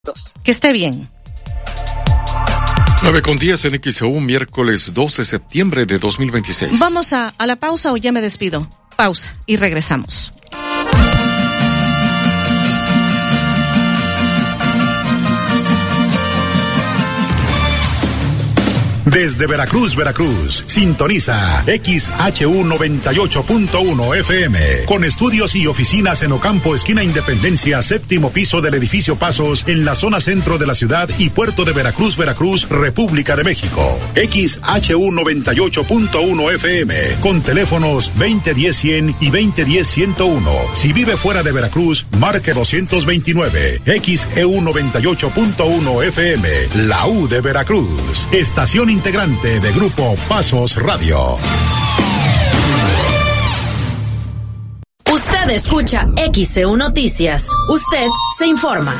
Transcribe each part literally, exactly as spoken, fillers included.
minutos. Que esté bien. nueve con diez en X E U, miércoles dos de septiembre de dos mil veintiséis. Vamos a, a la pausa o ya me despido. Pausa y regresamos. Desde Veracruz, Veracruz, sintoniza X H U noventa y ocho punto uno F M, con estudios y oficinas en Ocampo, esquina Independencia, séptimo piso del edificio Pasos, en la zona centro de la ciudad y puerto de Veracruz, Veracruz, República de México. X H U noventa y ocho punto uno F M, con teléfonos veinte diez cien y veinte diez ciento uno. Si vive fuera de Veracruz, marque doscientos veintinueve. X E U noventa y ocho punto uno F M, la U de Veracruz. Estación integrante de Grupo Pasos Radio. Usted escucha X E U Noticias. Usted se informa.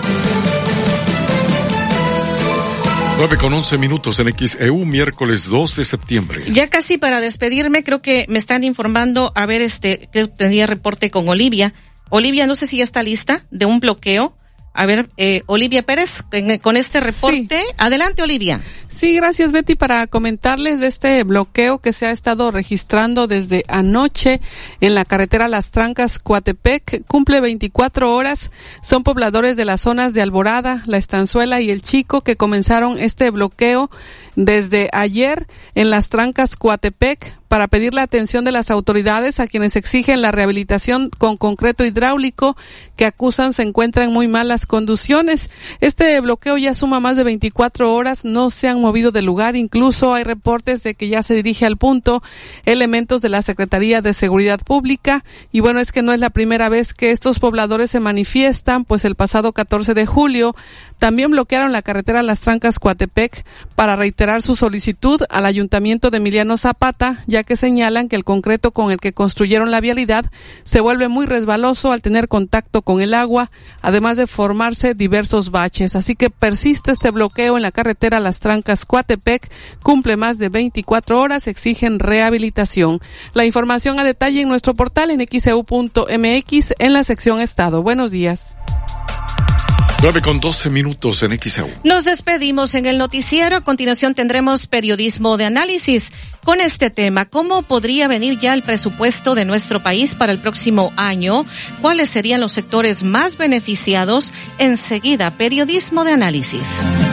nueve con once minutos en X E U, miércoles dos de septiembre. Ya casi para despedirme, creo que me están informando, a ver, este, que tenía reporte con Olivia. Olivia, no sé si ya está lista de un bloqueo. A ver, eh, Olivia Pérez, con este reporte. Sí. Adelante, Olivia. Sí, gracias, Betty, para comentarles de este bloqueo que se ha estado registrando desde anoche en la carretera Las Trancas, Coatepec. Cumple veinticuatro horas. Son pobladores de las zonas de Alborada, La Estanzuela y El Chico que comenzaron este bloqueo desde ayer en Las Trancas, Coatepec, para pedir la atención de las autoridades a quienes exigen la rehabilitación con concreto hidráulico que acusan se encuentra en muy malas condiciones. Este bloqueo ya suma más de veinticuatro horas, no se han movido del lugar, incluso hay reportes de que ya se dirige al punto elementos de la Secretaría de Seguridad Pública, y bueno, es que no es la primera vez que estos pobladores se manifiestan, pues el pasado catorce de julio también bloquearon la carretera Las Trancas, Coatepec, para reiterar su solicitud al Ayuntamiento de Emiliano Zapata, ya que señalan que el concreto con el que construyeron la vialidad se vuelve muy resbaloso al tener contacto con el agua, además de formarse diversos baches. Así que persiste este bloqueo en la carretera Las Trancas, Coatepec, cumple más de veinticuatro horas, exigen rehabilitación. La información a detalle en nuestro portal en x e u punto m x en la sección Estado. Buenos días. nueve con doce minutos en X E U. Nos despedimos en el noticiero. A continuación tendremos periodismo de análisis con este tema. ¿Cómo podría venir ya el presupuesto de nuestro país para el próximo año? ¿Cuáles serían los sectores más beneficiados? Enseguida, periodismo de análisis.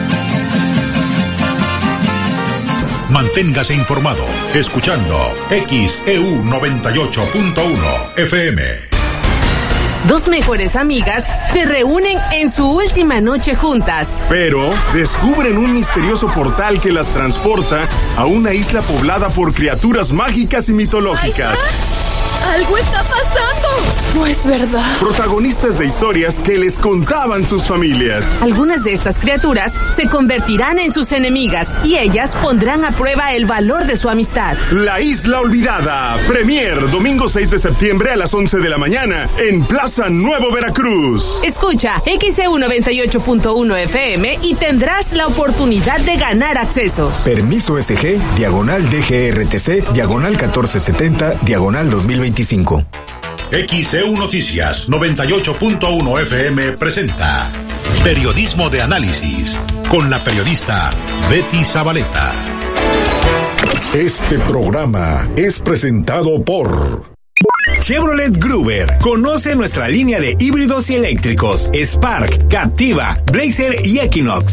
Manténgase informado escuchando X E U noventa y ocho punto uno F M. Dos mejores amigas se reúnen en su última noche juntas. Pero descubren un misterioso portal que las transporta a una isla poblada por criaturas mágicas y mitológicas. ¡Algo está pasando! No es verdad. Protagonistas de historias que les contaban sus familias. Algunas de estas criaturas se convertirán en sus enemigas y ellas pondrán a prueba el valor de su amistad. La Isla Olvidada. Premier, domingo seis de septiembre a las once de la mañana en Plaza Nuevo Veracruz. Escucha X E U noventa y ocho punto uno F M y tendrás la oportunidad de ganar accesos. Permiso S G, diagonal D G R T C, diagonal catorce setenta, diagonal dos mil veinticinco. X E U Noticias noventa y ocho punto uno F M presenta Periodismo de Análisis con la periodista Betty Zabaleta. Este programa es presentado por Chevrolet Gruber. Conoce nuestra línea de híbridos y eléctricos: Spark, Captiva, Blazer y Equinox.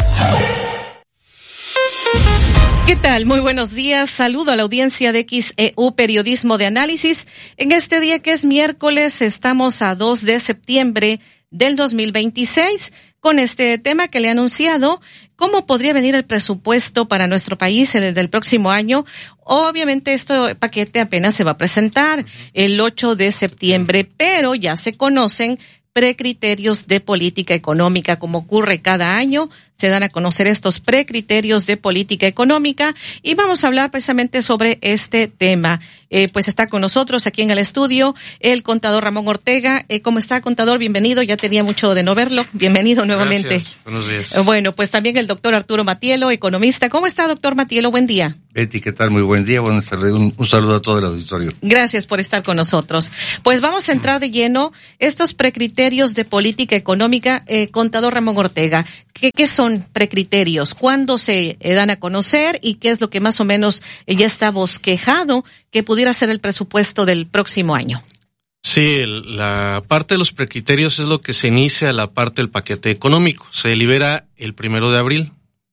¿Qué tal? Muy buenos días. Saludo a la audiencia de X E U Periodismo de Análisis. En este día que es miércoles, estamos a dos de septiembre del dos mil veintiséis con este tema que le he anunciado. ¿Cómo podría venir el presupuesto para nuestro país desde el próximo año? Obviamente este paquete apenas se va a presentar el ocho de septiembre, pero ya se conocen precriterios de política económica, como ocurre cada año. Se dan a conocer estos precriterios de política económica y vamos a hablar precisamente sobre este tema. Eh, pues está con nosotros aquí en el estudio el contador Ramón Ortega. Eh, ¿Cómo está, contador? Bienvenido. Ya tenía mucho de no verlo. Bienvenido nuevamente. Gracias. Buenos días. Eh, bueno, pues también el doctor Arturo Matielo, economista. ¿Cómo está, doctor Matielo? Buen día. Betty, ¿qué tal? Muy buen día, buenas tardes. Un, un saludo a todo el auditorio. Gracias por estar con nosotros. Pues vamos a entrar de lleno estos precriterios de política económica. Eh, contador Ramón Ortega, ¿qué, qué son precriterios? ¿Cuándo se eh, dan a conocer? ¿Y qué es lo que más o menos eh, ya está bosquejado que pudiera ser el presupuesto del próximo año? Sí, la parte de los precriterios es lo que se inicia la parte del paquete económico. Se libera el primero de abril.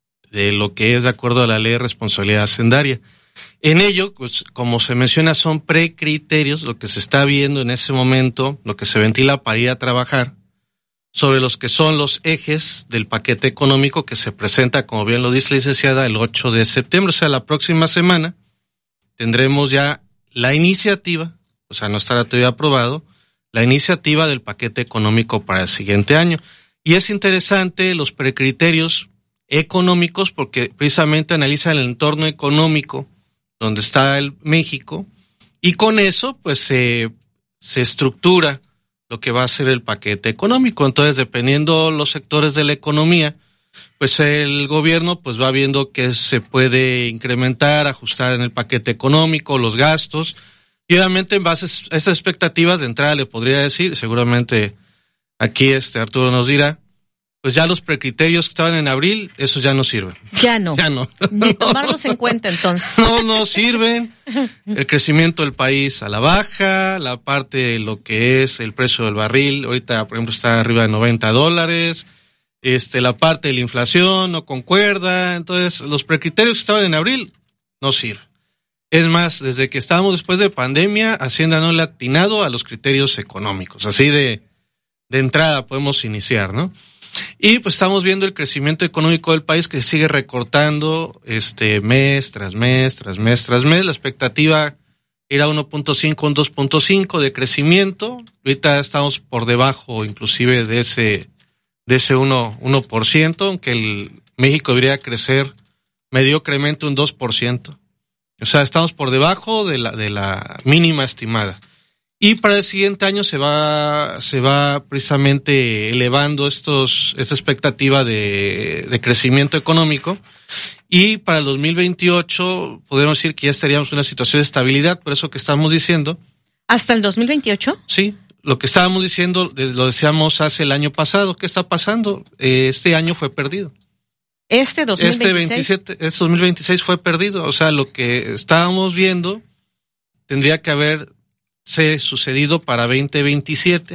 De lo que es de acuerdo a la ley de responsabilidad hacendaria. En ello, pues, como se menciona, son precriterios, lo que se está viendo en ese momento, lo que se ventila para ir a trabajar, sobre los que son los ejes del paquete económico que se presenta, como bien lo dice la licenciada, el ocho de septiembre, o sea, la próxima semana, tendremos ya la iniciativa, o sea, no estará todavía aprobado, la iniciativa del paquete económico para el siguiente año. Y es interesante los precriterios económicos porque precisamente analizan el entorno económico donde está el México y con eso pues se se estructura lo que va a ser el paquete económico. Entonces, dependiendo los sectores de la economía, pues el gobierno pues va viendo que se puede incrementar, ajustar en el paquete económico, los gastos, y obviamente en base a esas expectativas de entrada le podría decir, seguramente aquí este Arturo nos dirá, pues ya los precriterios que estaban en abril, esos ya no sirven. Ya no. Ya no. Ni tomarlos en cuenta entonces. No, no sirven. El crecimiento del país a la baja, la parte de lo que es el precio del barril, ahorita por ejemplo está arriba de noventa dólares, este, la parte de la inflación no concuerda, entonces los precriterios que estaban en abril no sirven. Es más, desde que estábamos después de pandemia, Hacienda no le ha atinado a los criterios económicos, así de, de entrada podemos iniciar, ¿no? Y pues estamos viendo el crecimiento económico del país que sigue recortando este mes tras mes, tras mes, tras mes. La expectativa era uno punto cinco, un dos punto cinco de crecimiento. Ahorita estamos por debajo inclusive de ese de ese uno por ciento, aunque el México debería crecer mediocremente un dos por ciento. O sea, estamos por debajo de la de la mínima estimada. Y para el siguiente año se va se va precisamente elevando estos esta expectativa de, de crecimiento económico. Y para el dos mil veintiocho podemos decir que ya estaríamos en una situación de estabilidad, por eso que estamos diciendo. ¿Hasta el dos mil veintiocho? Sí, lo que estábamos diciendo, lo decíamos hace el año pasado. ¿Qué está pasando? Eh, este año fue perdido. ¿Este dos mil veintiséis? Este veintisiete, este dos mil veintiséis fue perdido. O sea, lo que estábamos viendo tendría que haber se sucedido para veinte veintisiete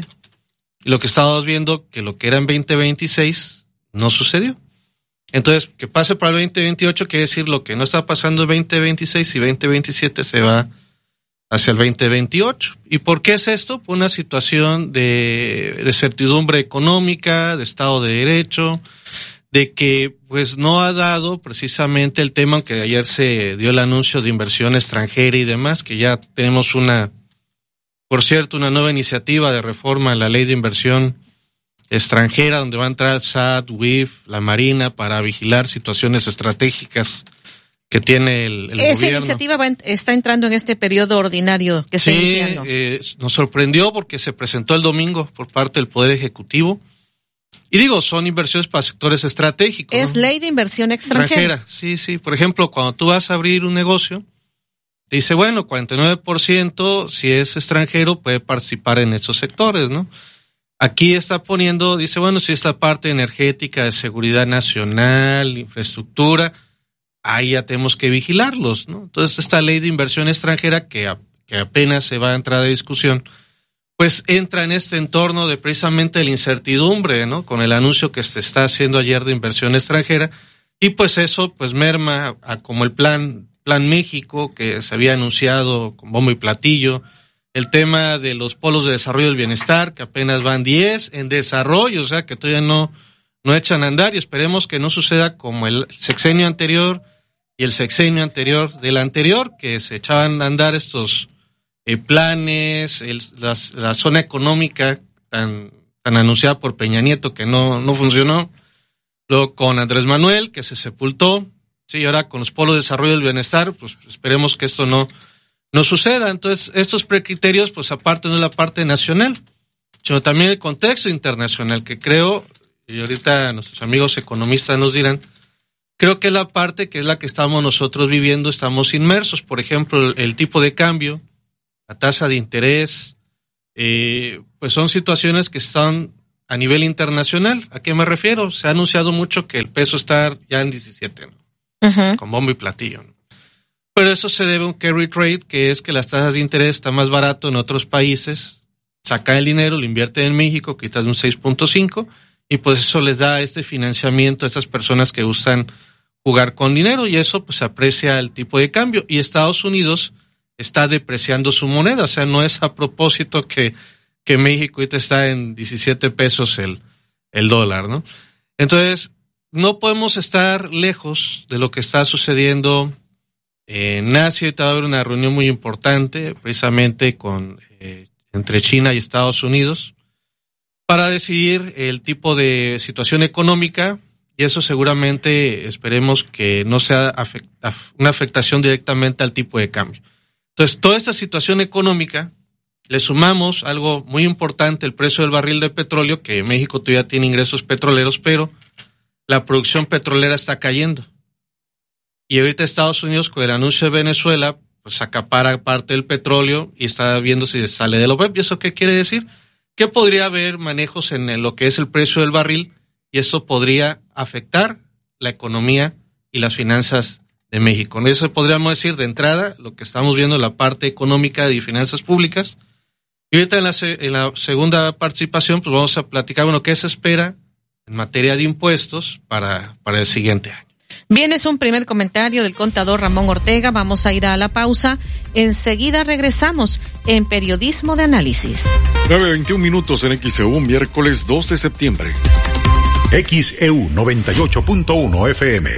y lo que estábamos viendo que lo que era en veinte veintiséis no sucedió. Entonces, que pase para el veinte veintiocho quiere decir lo que no está pasando en veinte veintiséis y veinte veintisiete se va hacia el veinte veintiocho. ¿Y por qué es esto? Por una situación de, de certidumbre económica, de Estado de Derecho, de que pues no ha dado precisamente el tema, aunque ayer se dio el anuncio de inversión extranjera y demás, que ya tenemos una Por cierto, una nueva iniciativa de reforma a la ley de inversión extranjera, donde va a entrar S A T, U I F, la Marina, para vigilar situaciones estratégicas que tiene el, el Esa gobierno. Esa iniciativa va, está entrando en este periodo ordinario que está sí, iniciando. Eh, nos sorprendió porque se presentó el domingo por parte del Poder Ejecutivo. Y digo, son inversiones para sectores estratégicos. Es ¿no? Ley de inversión extranjera. extranjera. Sí, sí. Por ejemplo, cuando tú vas a abrir un negocio, dice, bueno, cuarenta y nueve por ciento, si es extranjero, puede participar en esos sectores, ¿no? Aquí está poniendo, dice, bueno, si es la parte energética, de seguridad nacional, infraestructura, ahí ya tenemos que vigilarlos, ¿no? Entonces, esta ley de inversión extranjera, que, a, que apenas se va a entrar a discusión, pues entra en este entorno de precisamente la incertidumbre, ¿no? Con el anuncio que se está haciendo ayer de inversión extranjera, y pues eso, pues merma a como el plan Plan México, que se había anunciado con bombo y platillo, el tema de los polos de desarrollo del bienestar, que apenas van diez en desarrollo, o sea que todavía no, no echan a andar, y esperemos que no suceda como el sexenio anterior y el sexenio anterior del anterior, que se echaban a andar estos eh, planes, el, la, la zona económica tan, tan anunciada por Peña Nieto que no, no funcionó, luego con Andrés Manuel, que se sepultó. Sí, ahora con los polos de desarrollo del bienestar, pues esperemos que esto no, no suceda. Entonces, estos precriterios, pues aparte no es la parte nacional, sino también el contexto internacional, que creo, y ahorita nuestros amigos economistas nos dirán, creo que es la parte que es la que estamos nosotros viviendo, estamos inmersos. Por ejemplo, el, el tipo de cambio, la tasa de interés, eh, pues son situaciones que están a nivel internacional. ¿A qué me refiero? Se ha anunciado mucho que el peso está ya en diecisiete, ¿no? Uh-huh. Con bombo y platillo, ¿no? Pero eso se debe a un carry trade, que es que las tasas de interés están más barato en otros países, sacan el dinero, lo invierten en México, quitas un seis punto cinco, y pues eso les da este financiamiento a estas personas que gustan jugar con dinero, y eso pues aprecia el tipo de cambio. Y Estados Unidos está depreciando su moneda, o sea, no es a propósito que, que México ahorita está en diecisiete pesos el, el dólar, ¿no? Entonces, no podemos estar lejos de lo que está sucediendo en Asia. Ahorita va a haber una reunión muy importante, precisamente con eh, entre China y Estados Unidos, para decidir el tipo de situación económica, y eso seguramente esperemos que no sea afecta, una afectación directamente al tipo de cambio. Entonces, toda esta situación económica, le sumamos algo muy importante, el precio del barril de petróleo, que México todavía tiene ingresos petroleros, pero la producción petrolera está cayendo. Y ahorita Estados Unidos, con el anuncio de Venezuela, pues acapara parte del petróleo y está viendo si sale de la OPEP. ¿Y eso qué quiere decir? Que podría haber manejos en lo que es el precio del barril, y eso podría afectar la economía y las finanzas de México. Eso podríamos decir de entrada lo que estamos viendo en la parte económica y finanzas públicas. Y ahorita en la, en la segunda participación pues vamos a platicar, bueno, qué se espera en materia de impuestos para, para el siguiente año. Bien, es un primer comentario del contador Ramón Ortega. Vamos a ir a la pausa. Enseguida regresamos en Periodismo de Análisis. nueve veintiún minutos en X E U, miércoles dos de septiembre. X E U noventa y ocho punto uno F M.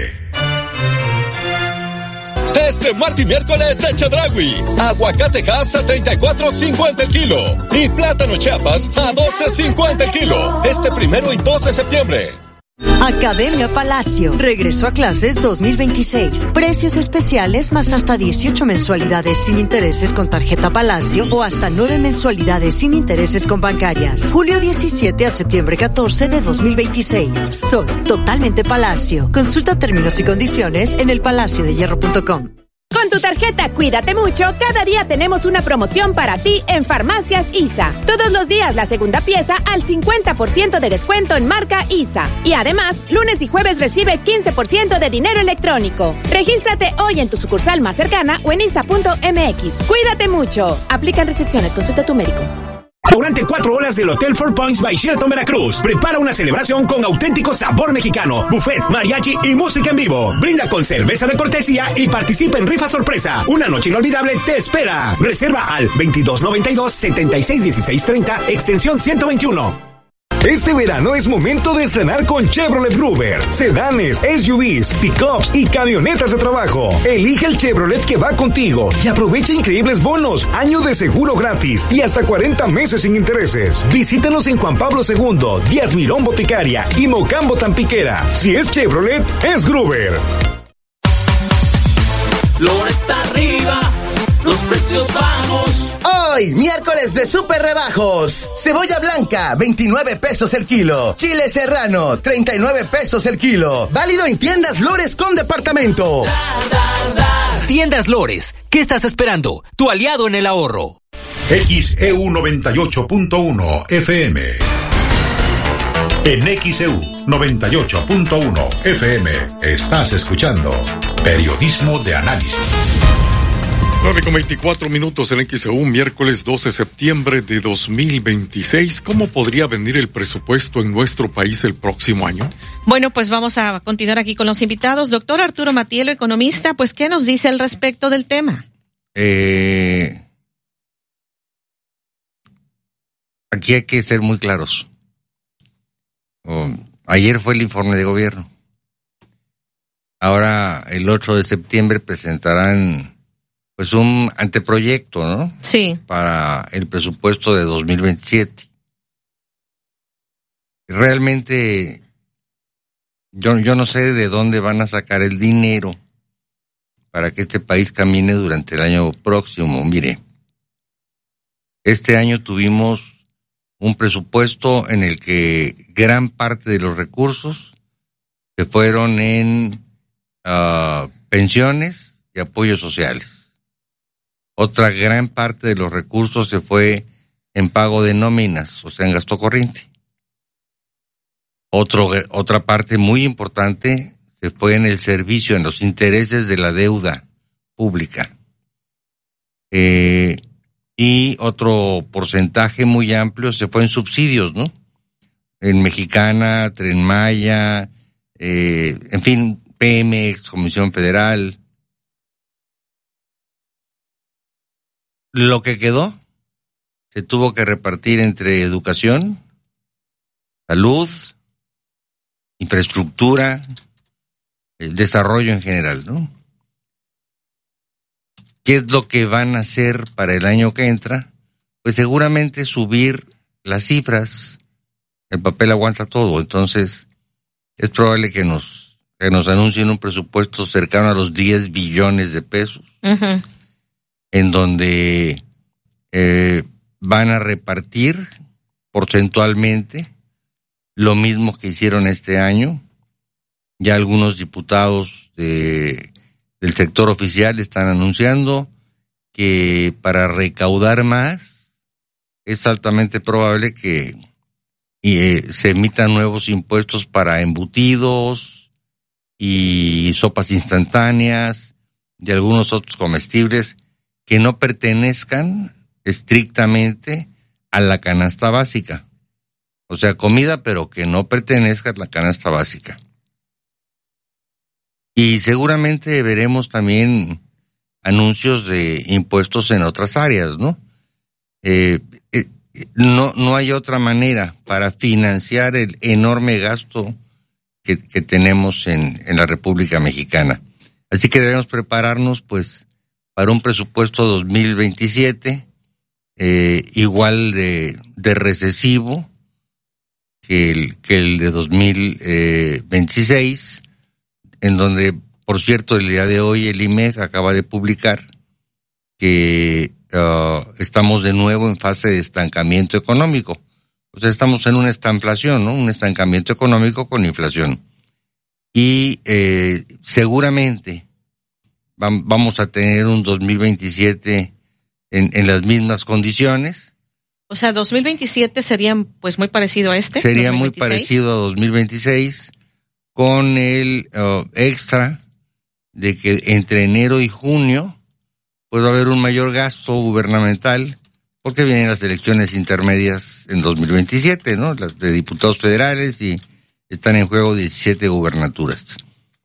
Este martes y miércoles de Chedraui, aguacatejas a treinta y cuatro cincuenta el kilo y plátano Chiapas a doce cincuenta el kilo. Este primero y dos de septiembre. Academia Palacio regresó a clases dos mil veintiséis. Precios especiales más hasta dieciocho mensualidades sin intereses con tarjeta Palacio o hasta nueve mensualidades sin intereses con bancarias. Julio diecisiete a septiembre catorce de dos mil veintiséis. Son totalmente Palacio. Consulta términos y condiciones en el palacio de hierro punto com. Con tu tarjeta Cuídate Mucho, cada día tenemos una promoción para ti en Farmacias I S A. Todos los días la segunda pieza al cincuenta por ciento de descuento en marca I S A. Y además, lunes y jueves recibe quince por ciento de dinero electrónico. Regístrate hoy en tu sucursal más cercana o en isa punto m x. Cuídate mucho. Aplican restricciones. Consulta a tu médico. Durante cuatro horas del Hotel Four Points by Sheraton Veracruz, prepara una celebración con auténtico sabor mexicano, buffet, mariachi y música en vivo. Brinda con cerveza de cortesía y participa en rifa sorpresa. Una noche inolvidable te espera. Reserva al veintidós noventa y dos, setenta y seis dieciséis treinta, extensión ciento veintiuno. Este verano es momento de estrenar con Chevrolet Gruber. Sedanes, S U Vs, pickups y camionetas de trabajo. Elige el Chevrolet que va contigo y aprovecha increíbles bonos, año de seguro gratis y hasta cuarenta meses sin intereses. Visítanos en Juan Pablo segundo, Díaz Mirón Boticaria y Mocambo Tampiquera. Si es Chevrolet, es Gruber. Flores arriba, los precios bajos. Hoy, miércoles de super rebajos. Cebolla blanca, veintinueve pesos el kilo. Chile serrano, treinta y nueve pesos el kilo. Válido en tiendas Lores con departamento. Da, da, da. Tiendas Lores, ¿qué estás esperando? Tu aliado en el ahorro. X E U noventa y ocho punto uno F M. En X E U noventa y ocho punto uno F M estás escuchando Periodismo de Análisis. nueve con veinticuatro minutos en X E U, miércoles doce de septiembre de dos mil veintiséis. ¿Cómo podría venir el presupuesto en nuestro país el próximo año? Bueno, pues vamos a continuar aquí con los invitados. Doctor Arturo Matielo, economista, pues ¿qué nos dice al respecto del tema? Eh, aquí hay que ser muy claros. Oh, ayer fue el informe de gobierno. Ahora, el ocho de septiembre presentarán pues un anteproyecto, ¿no? Sí. Para el presupuesto de dos mil veintisiete. Realmente, yo, yo no sé de dónde van a sacar el dinero para que este país camine durante el año próximo. Mire, este año tuvimos un presupuesto en el que gran parte de los recursos se fueron en uh, pensiones y apoyos sociales. Otra gran parte de los recursos se fue en pago de nóminas, o sea, en gasto corriente. Otro, otra parte muy importante se fue en el servicio, en los intereses de la deuda pública. Eh, y otro porcentaje muy amplio se fue en subsidios, ¿no? En Mexicana, Tren Maya, eh, en fin, Pemex, Comisión Federal. Lo que quedó se tuvo que repartir entre educación, salud, infraestructura, el desarrollo en general, ¿no? ¿Qué es lo que van a hacer para el año que entra? Pues seguramente subir las cifras. El papel aguanta todo, entonces es probable que nos, que nos anuncien un presupuesto cercano a los diez billones de pesos, uh-huh. en donde eh, van a repartir porcentualmente lo mismo que hicieron este año. Ya algunos diputados de, del sector oficial están anunciando que para recaudar más es altamente probable que y, eh, se emitan nuevos impuestos para embutidos y sopas instantáneas y algunos otros comestibles que no pertenezcan estrictamente a la canasta básica. O sea, comida, pero que no pertenezca a la canasta básica. Y seguramente veremos también anuncios de impuestos en otras áreas, ¿no? Eh, eh, no, no hay otra manera para financiar el enorme gasto que, que tenemos en, en la República Mexicana. Así que debemos prepararnos, pues, para un presupuesto dos mil veintisiete eh, igual de, de recesivo que el, que el de dos mil veintiséis, en donde, por cierto, el día de hoy el I M E F acaba de publicar que uh, estamos de nuevo en fase de estancamiento económico. O sea, estamos en una estanflación, ¿no? Un estancamiento económico con inflación. Y eh, seguramente vam- vamos a tener un dos mil veintisiete en, en las mismas condiciones. O sea, dos mil veintisiete sería pues muy parecido a este. Sería dos mil veintiséis. Muy parecido a dos mil veintiséis, con el uh, extra de que entre enero y junio pues va a haber un mayor gasto gubernamental porque vienen las elecciones intermedias en dos mil veintisiete, ¿no? Las de diputados federales, y están en juego diecisiete gubernaturas.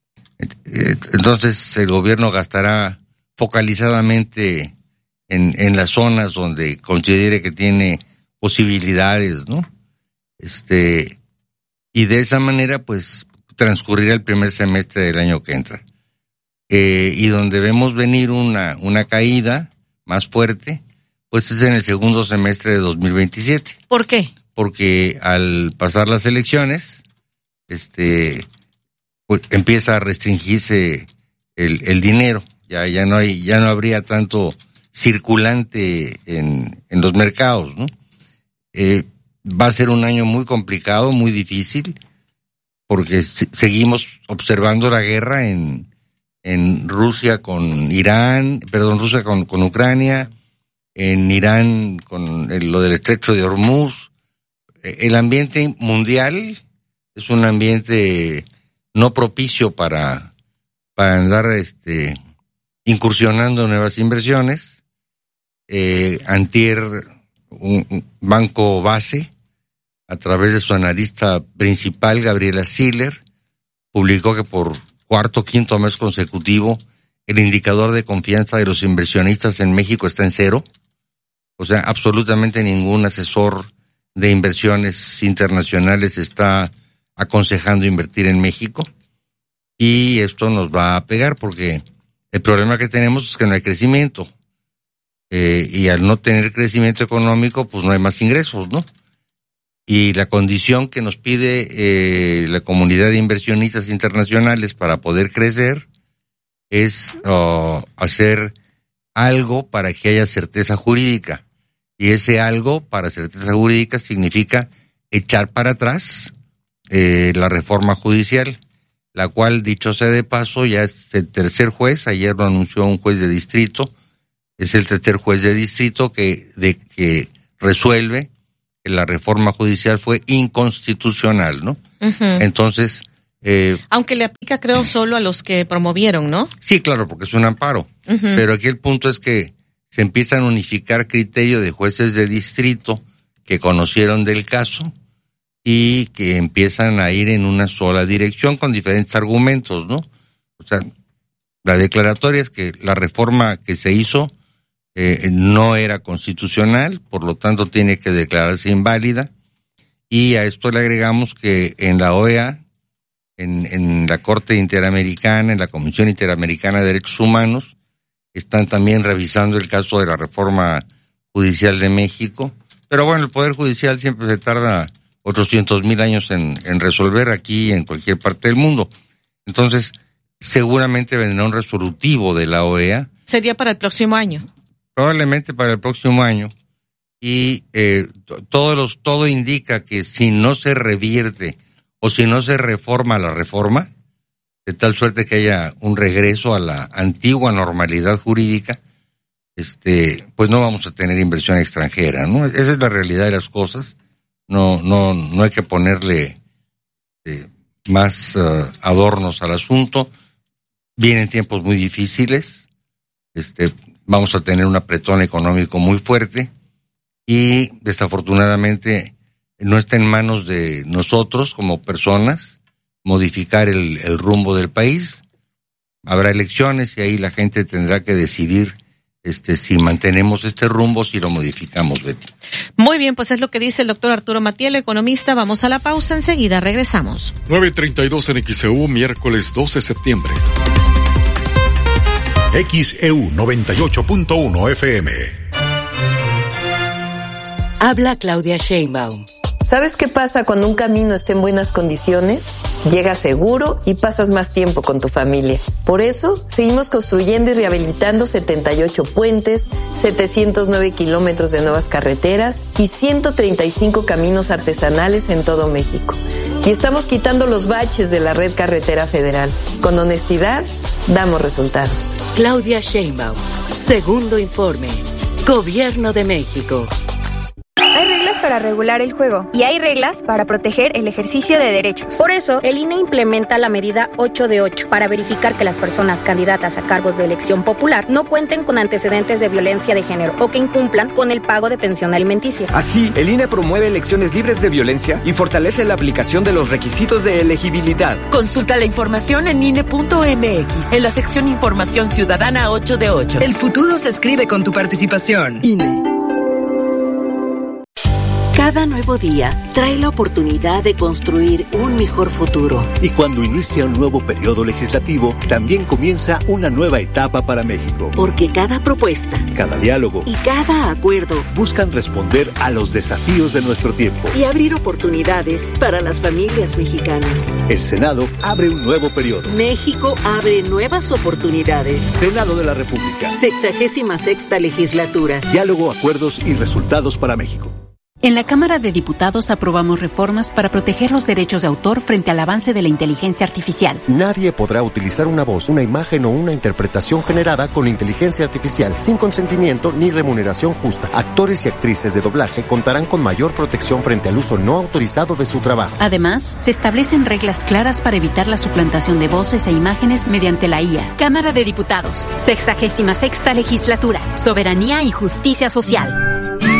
Entonces el gobierno gastará focalizadamente en, en las zonas donde considere que tiene posibilidades, ¿no? Este, y de esa manera, pues, transcurrirá el primer semestre del año que entra. Eh, y donde vemos venir una, una caída más fuerte, pues es en el segundo semestre de dos mil veintisiete. ¿Por qué? Porque al pasar las elecciones, este, pues empieza a restringirse el, el dinero. Ya, ya no hay, ya no habría tanto circulante en, en los mercados, ¿no? Eh, va a ser un año muy complicado, muy difícil, porque se, seguimos observando la guerra en, en Rusia con Irán, perdón, Rusia con, con Ucrania, en Irán con el, lo del estrecho de Hormuz. El ambiente mundial es un ambiente no propicio para, para andar este, incursionando en nuevas inversiones. Eh, antier, un, un banco base, a través de su analista principal, Gabriela Siller, publicó que por cuarto o quinto mes consecutivo el indicador de confianza de los inversionistas en México está en cero. O sea, absolutamente ningún asesor de inversiones internacionales está aconsejando invertir en México. Y esto nos va a pegar porque el problema que tenemos es que no hay crecimiento. Eh, y al no tener crecimiento económico, pues no hay más ingresos, ¿no? Y la condición que nos pide eh, la comunidad de inversionistas internacionales para poder crecer es uh, hacer algo para que haya certeza jurídica. Y ese algo para certeza jurídica significa echar para atrás eh, la reforma judicial. la cual, dicho sea de paso, ya es el tercer juez, ayer lo anunció un juez de distrito, es el tercer juez de distrito que, de, que resuelve que la reforma judicial fue inconstitucional, ¿no? Uh-huh. Entonces... Eh, Aunque le aplica, creo, solo a los que promovieron, ¿no? Sí, claro, porque es un amparo. Uh-huh. Pero aquí el punto es que se empiezan a unificar criterios de jueces de distrito que conocieron del caso y que empiezan a ir en una sola dirección con diferentes argumentos, ¿no? O sea, la declaratoria es que la reforma que se hizo eh, no era constitucional, por lo tanto tiene que declararse inválida, y a esto le agregamos que en la O E A, en, en la Corte Interamericana, en la Comisión Interamericana de Derechos Humanos, están también revisando el caso de la reforma judicial de México, pero bueno, el Poder Judicial siempre se tarda ochocientos mil años en, en resolver aquí y en cualquier parte del mundo. Entonces, seguramente vendrá un resolutivo de la O E A. ¿Sería para el próximo año? Probablemente para el próximo año. Y eh, todos los, todo indica que si no se revierte o si no se reforma la reforma, de tal suerte que haya un regreso a la antigua normalidad jurídica, este, pues no vamos a tener inversión extranjera, ¿no? Esa es la realidad de las cosas. No, no, no hay que ponerle eh, más uh, adornos al asunto. Vienen tiempos muy difíciles. Este, vamos a tener un apretón económico muy fuerte y desafortunadamente no está en manos de nosotros como personas modificar el, el rumbo del país. Habrá elecciones y ahí la gente tendrá que decidir este si mantenemos este rumbo, si lo modificamos, Betty. Muy bien, pues es lo que dice el doctor Arturo Matiel, economista. Vamos a la pausa, enseguida regresamos. nueve treinta y dos en X E U, miércoles doce de septiembre. X E U noventa y ocho punto uno F M. Habla Claudia Sheinbaum. ¿Sabes qué pasa cuando un camino está en buenas condiciones? Llegas seguro y pasas más tiempo con tu familia. Por eso, seguimos construyendo y rehabilitando setenta y ocho puentes, setecientos nueve kilómetros de nuevas carreteras y ciento treinta y cinco caminos artesanales en todo México. Y estamos quitando los baches de la red carretera federal. Con honestidad, damos resultados. Claudia Sheinbaum, segundo informe. Gobierno de México. Hay reglas para regular el juego y hay reglas para proteger el ejercicio de derechos. Por eso, el I N E implementa la medida ocho de ocho para verificar que las personas candidatas a cargos de elección popular no cuenten con antecedentes de violencia de género o que incumplan con el pago de pensión alimenticia. Así, el I N E promueve elecciones libres de violencia y fortalece la aplicación de los requisitos de elegibilidad. Consulta la información en I N E punto M X, en la sección Información Ciudadana ocho de ocho. El futuro se escribe con tu participación. I N E. Cada nuevo día trae la oportunidad de construir un mejor futuro. Y cuando inicia un nuevo periodo legislativo, también comienza una nueva etapa para México. Porque cada propuesta, cada diálogo y cada acuerdo buscan responder a los desafíos de nuestro tiempo y abrir oportunidades para las familias mexicanas. El Senado abre un nuevo periodo. México abre nuevas oportunidades. Senado de la República. Sexagésima sexta legislatura. Diálogo, acuerdos y resultados para México. En la Cámara de Diputados aprobamos reformas para proteger los derechos de autor frente al avance de la inteligencia artificial. Nadie podrá utilizar una voz, una imagen o una interpretación generada con inteligencia artificial sin consentimiento ni remuneración justa. Actores y actrices de doblaje contarán con mayor protección frente al uso no autorizado de su trabajo. Además, se establecen reglas claras para evitar la suplantación de voces e imágenes mediante la I A. Cámara de Diputados, sexagésima sexta legislatura, soberanía y justicia social.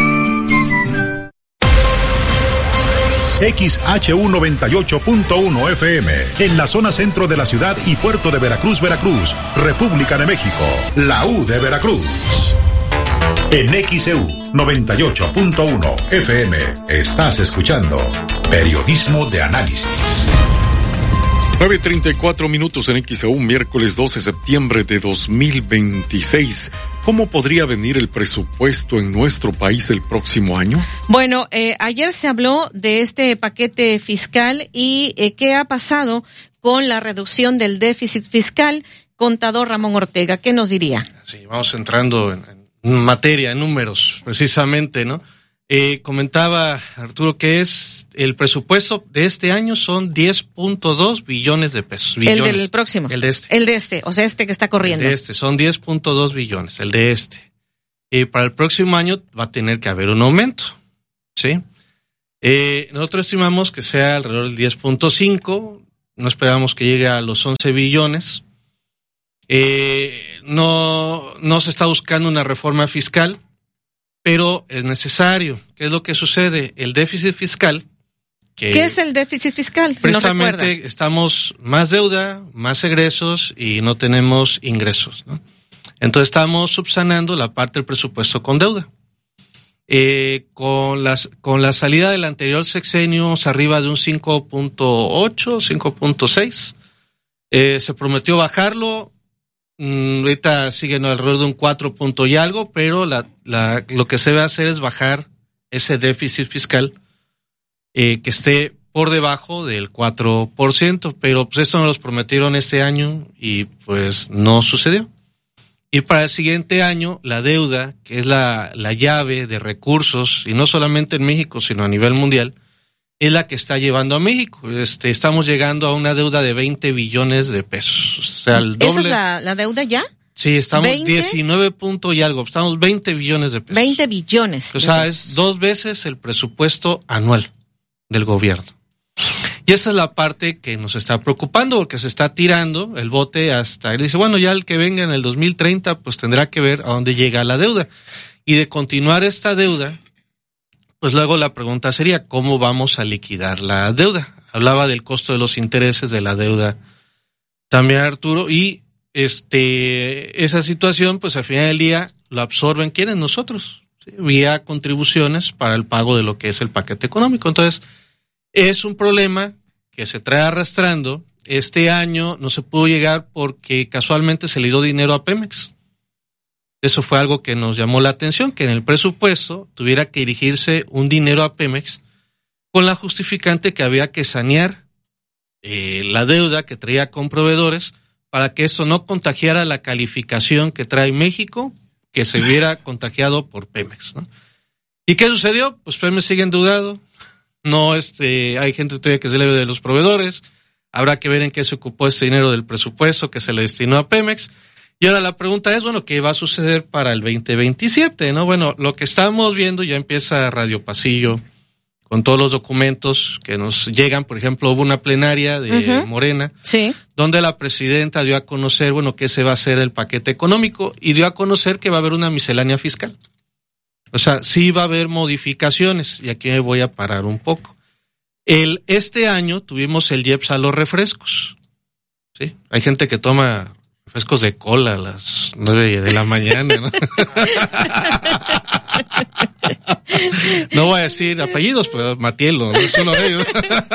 X H U noventa y ocho punto uno F M, en la zona centro de la ciudad y puerto de Veracruz, Veracruz, República de México, la U de Veracruz. En X E U noventa y ocho punto uno F M, estás escuchando Periodismo de Análisis. nueve treinta y cuatro minutos en X E U, miércoles doce de septiembre de dos mil veintiséis. ¿Cómo podría venir el presupuesto en nuestro país el próximo año? Bueno, eh, ayer se habló de este paquete fiscal y eh, qué ha pasado con la reducción del déficit fiscal. Contador Ramón Ortega, ¿qué nos diría? Sí, vamos entrando en, en materia, en números, precisamente, ¿no? Eh, comentaba Arturo que es el presupuesto de este año son diez punto dos billones de pesos. Billones. El del próximo. El de este. El de este, o sea, este que está corriendo. El de este, son diez punto dos billones, el de este. Y para el próximo año va a tener que haber un aumento, ¿sí? Eh, nosotros estimamos que sea alrededor del diez punto cinco, no esperamos que llegue a los once billones. Eh, no, no se está buscando una reforma fiscal, pero es necesario. ¿Qué es lo que sucede? El déficit fiscal. Que ¿Qué es el déficit fiscal? Precisamente no estamos más deuda, más egresos y no tenemos ingresos, ¿no? Entonces estamos subsanando la parte del presupuesto con deuda. Eh, con, las, con la salida del anterior sexenio arriba de un cinco punto ocho, cinco punto seis. Eh, se prometió bajarlo. Mm, ahorita siguen alrededor de un cuatro punto y algo, pero la, la, lo que se debe hacer es bajar ese déficit fiscal eh, que esté por debajo del cuatro por ciento, pero pues esto nos lo prometieron este año y pues no sucedió. Y para el siguiente año, la deuda, que es la, la llave de recursos, y no solamente en México, sino a nivel mundial, es la que está llevando a México. Este, estamos llegando a una deuda de veinte billones de pesos. O sea, el doble. ¿Esa es la, la deuda ya? Sí, estamos ¿veinte? diecinueve punto y algo, estamos veinte billones de pesos. veinte billones. O sea, es dos veces el presupuesto anual del gobierno. Y esa es la parte que nos está preocupando, porque se está tirando el bote hasta, él dice, bueno, ya el que venga en el dos mil treinta, pues tendrá que ver a dónde llega la deuda. Y de continuar esta deuda, pues luego la pregunta sería, ¿cómo vamos a liquidar la deuda? Hablaba del costo de los intereses de la deuda también, Arturo, y este esa situación, pues al final del día, lo absorben ¿quiénes? Nosotros, ¿sí? Vía contribuciones para el pago de lo que es el paquete económico. Entonces, es un problema que se trae arrastrando. Este año no se pudo llegar porque casualmente se le dio dinero a Pemex. Eso fue algo que nos llamó la atención, que en el presupuesto tuviera que dirigirse un dinero a Pemex con la justificante que había que sanear eh, la deuda que traía con proveedores para que eso no contagiara la calificación que trae México, que se hubiera contagiado por Pemex, ¿no? ¿Y qué sucedió? Pues Pemex sigue endeudado, no este, hay gente todavía que se le debe de los proveedores, habrá que ver en qué se ocupó este dinero del presupuesto que se le destinó a Pemex. Y ahora la pregunta es, bueno, ¿qué va a suceder para el veinte veintisiete? ¿No? Bueno, lo que estamos viendo ya empieza Radio Pasillo con todos los documentos que nos llegan. Por ejemplo, hubo una plenaria de uh-huh. Morena, sí, donde la presidenta dio a conocer, bueno, qué se va a hacer el paquete económico y dio a conocer que va a haber una miscelánea fiscal. O sea, sí va a haber modificaciones y aquí me voy a parar un poco. El, este año tuvimos el I E P S a los refrescos, ¿sí? Hay gente que toma refrescos de cola a las nueve de la mañana, ¿no? No voy a decir apellidos, pero Matielo, ¿no? Es uno de ellos.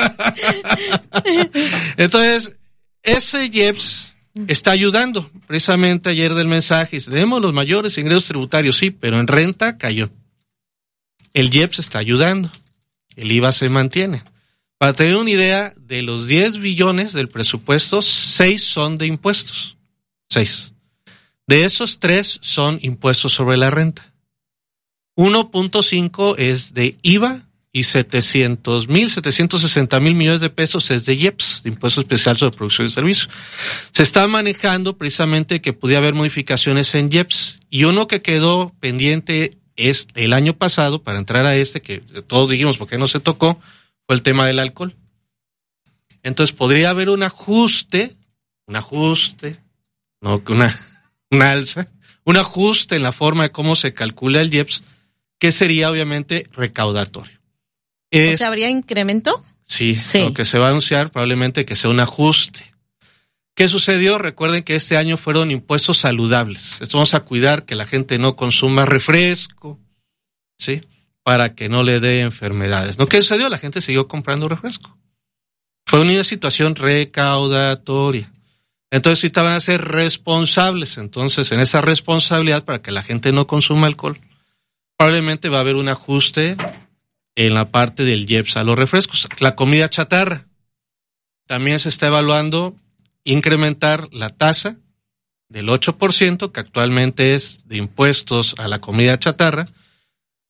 Entonces, ese I E P S está ayudando. Precisamente ayer del mensaje, dice, tenemos los mayores ingresos tributarios, sí, pero en renta cayó. El I E P S está ayudando. El I V A se mantiene. Para tener una idea, de los diez billones del presupuesto, seis son de impuestos. Seis. De esos tres son impuestos sobre la renta. uno punto cinco es de I V A y setecientos mil, setecientos sesenta mil millones de pesos es de I E P S, de Impuesto Especial sobre Producción y Servicios. Se está manejando precisamente que podía haber modificaciones en I E P S y uno que quedó pendiente es el año pasado para entrar a este, que todos dijimos por qué no se tocó, fue el tema del alcohol. Entonces podría haber un ajuste, un ajuste, no que una, una alza, un ajuste en la forma de cómo se calcula el I E P S, que sería obviamente recaudatorio. Es, ¿O sea, habría incremento? Sí, sí, lo que se va a anunciar probablemente que sea un ajuste. ¿Qué sucedió? Recuerden que este año fueron impuestos saludables. Esto vamos a cuidar que la gente no consuma refresco, ¿sí? Para que no le dé enfermedades. ¿No? ¿Qué sucedió? La gente siguió comprando refresco. Fue una situación recaudatoria. Entonces necesitaban a ser responsables. Entonces, en esa responsabilidad, para que la gente no consuma alcohol, probablemente va a haber un ajuste en la parte del I E P S a los refrescos. La comida chatarra. También se está evaluando incrementar la tasa del ocho por ciento, que actualmente es de impuestos a la comida chatarra,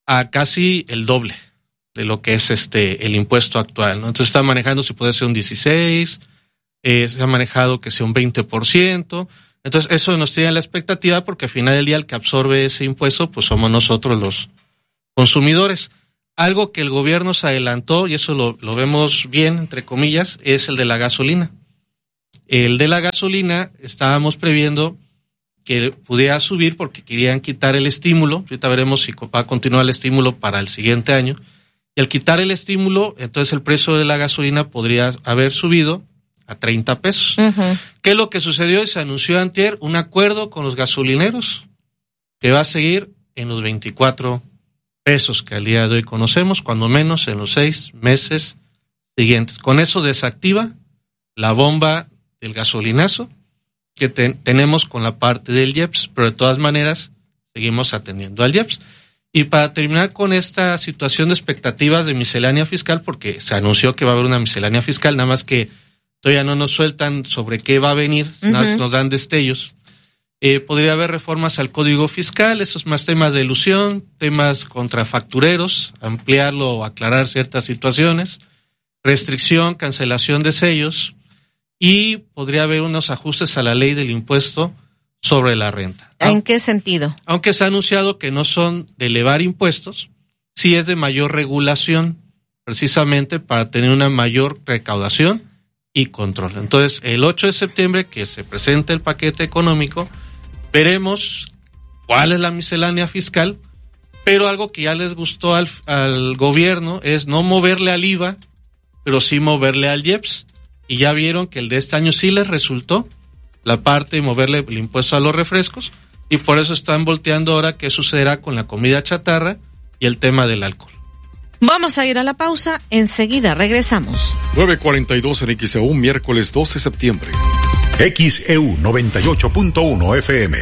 a casi el doble de lo que es este el impuesto actual, ¿no? Entonces está manejando si puede ser un dieciséis, eh, se ha manejado que sea un veinte por ciento. Entonces eso nos tiene la expectativa porque al final del día el que absorbe ese impuesto pues somos nosotros los consumidores. Algo que el gobierno se adelantó, y eso lo, lo vemos bien, entre comillas, es el de la gasolina. El de la gasolina estábamos previendo que pudiera subir porque querían quitar el estímulo. Ahorita veremos si va a continuar el estímulo para el siguiente año. Y al quitar el estímulo, entonces el precio de la gasolina podría haber subido a treinta pesos. Uh-huh. ¿Qué es lo que sucedió? Y se anunció antier un acuerdo con los gasolineros que va a seguir en los veinticuatro pesos que al día de hoy conocemos, cuando menos en los seis meses siguientes. Con eso desactiva la bomba del gasolinazo que te, tenemos con la parte del I E P S, pero de todas maneras seguimos atendiendo al I E P S. Y para terminar con esta situación de expectativas de miscelánea fiscal, porque se anunció que va a haber una miscelánea fiscal, nada más que todavía no nos sueltan sobre qué va a venir, uh-huh. nada más nos dan destellos. Eh, podría haber reformas al Código Fiscal, esos más temas de elusión, temas contrafactureros, ampliarlo o aclarar ciertas situaciones, restricción, cancelación de sellos, y podría haber unos ajustes a la ley del impuesto sobre la renta. ¿En qué sentido? Aunque se ha anunciado que no son de elevar impuestos, sí es de mayor regulación, precisamente para tener una mayor recaudación y control. Entonces, el ocho de septiembre, que se presente el paquete económico, veremos cuál es la miscelánea fiscal, pero algo que ya les gustó al, al gobierno es no moverle al I V A, pero sí moverle al I E P S, y ya vieron que el de este año sí les resultó la parte de moverle el impuesto a los refrescos, y por eso están volteando ahora qué sucederá con la comida chatarra y el tema del alcohol. Vamos a ir a la pausa, enseguida regresamos. nueve cuarenta y dos en X E U, miércoles doce de septiembre. X E U noventa y ocho punto uno F M.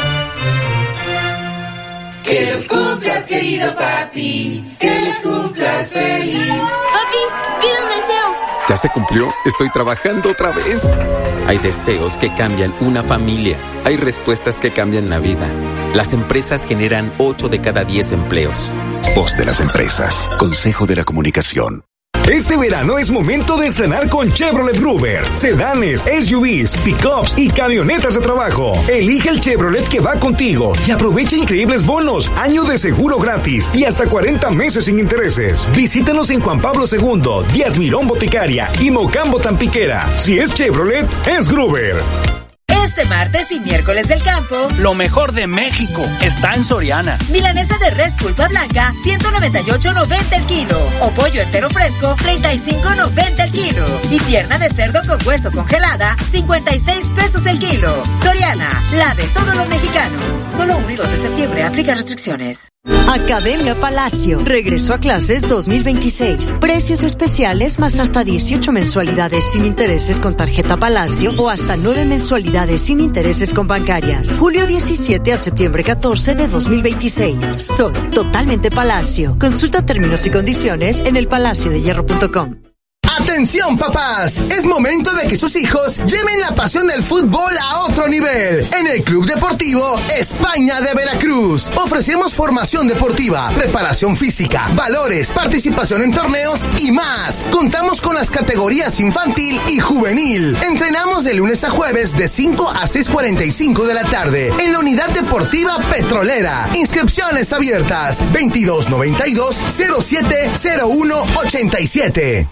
Que los cumplas, querido papi, que los cumplas feliz. Papi, pide un deseo. ¿Ya se cumplió? Estoy trabajando otra vez. Hay deseos que cambian una familia. Hay respuestas que cambian la vida. Las empresas generan ocho de cada diez empleos. Voz de las empresas. Consejo de la Comunicación. Este verano es momento de estrenar con Chevrolet Gruber. Sedanes, S U Vs, pickups y camionetas de trabajo. Elige el Chevrolet que va contigo y aprovecha increíbles bonos, año de seguro gratis y hasta cuarenta meses sin intereses. Visítanos en Juan Pablo segundo, Díaz Mirón Boticaria y Mocambo Tampiquera. Si es Chevrolet, es Gruber. Este martes y miércoles del campo, lo mejor de México está en Soriana. Milanesa de res pulpa blanca, ciento noventa y ocho noventa el kilo. O pollo entero fresco, treinta y cinco noventa el kilo. Y pierna de cerdo con hueso congelada, cincuenta y seis pesos el kilo. Soriana, la de todos los mexicanos. Solo uno y dos de septiembre, aplica restricciones. Academia Palacio regresó a clases dos mil veintiséis. Precios especiales más hasta dieciocho mensualidades sin intereses con tarjeta Palacio o hasta nueve mensualidades sin intereses con bancarias. Julio diecisiete a septiembre catorce de dos mil veintiséis. Soy totalmente Palacio. Consulta términos y condiciones en el palacio de hierro punto com. ¡Atención, papás! Es momento de que sus hijos lleven la pasión del fútbol a otro nivel. En el Club Deportivo España de Veracruz ofrecemos formación deportiva, preparación física, valores, participación en torneos y más. Contamos con las categorías infantil y juvenil. Entrenamos de lunes a jueves de cinco a seis cuarenta y cinco de la tarde en la Unidad Deportiva Petrolera. Inscripciones abiertas veintidós noventa y dos cero siete cero uno ochenta y siete.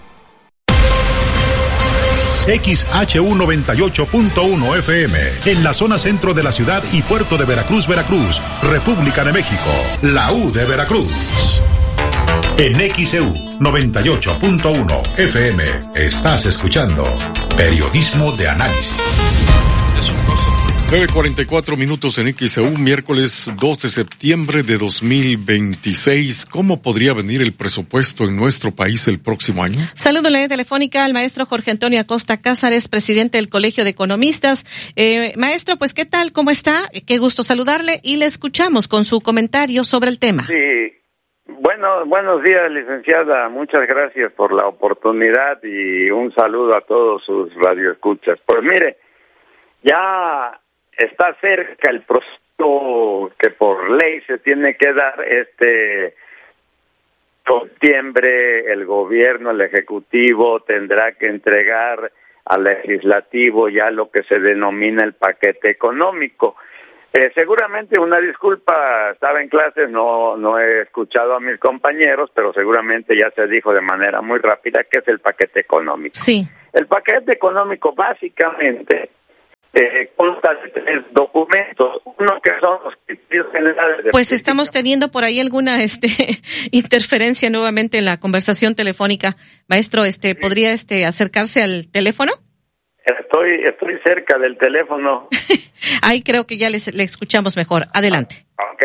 X H U noventa y ocho punto uno F M, en la zona centro de la ciudad y puerto de Veracruz, Veracruz, República de México, la U de Veracruz. En X E U noventa y ocho punto uno F M, estás escuchando Periodismo de Análisis. nueve cuarenta y cuatro minutos en X E U, miércoles dos de septiembre de dos mil veintiséis. ¿Cómo podría venir el presupuesto en nuestro país el próximo año? Saludo en la línea telefónica al maestro Jorge Antonio Acosta Cázares, presidente del Colegio de Economistas. Eh, maestro, pues, ¿qué tal? ¿Cómo está? Qué gusto saludarle y le escuchamos con su comentario sobre el tema. Sí, bueno, buenos días, licenciada. Muchas gracias por la oportunidad y un saludo a todos sus radioescuchas. Pues mire, ya está cerca el proceso que por ley se tiene que dar, este septiembre el gobierno, el ejecutivo tendrá que entregar al legislativo ya lo que se denomina el paquete económico. Eh, seguramente una disculpa, estaba en clase, no no he escuchado a mis compañeros, pero seguramente ya se dijo de manera muy rápida qué es el paquete económico. Sí. El paquete económico básicamente eh, consta de tres documentos, uno que son los criterios generales de Pues estamos teniendo por ahí alguna este interferencia nuevamente en la conversación telefónica. Maestro, este ¿podría este acercarse al teléfono? Estoy estoy cerca del teléfono. Ahí creo que ya les, le escuchamos mejor. Adelante. Ok.